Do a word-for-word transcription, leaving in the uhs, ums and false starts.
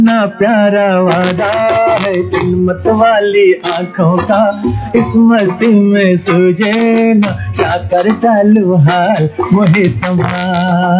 ना प्यारा वादा है इन मत वाली आंखों का, इस मस्ती में सूझे ना क्या कर चालू हाल मोहे समा।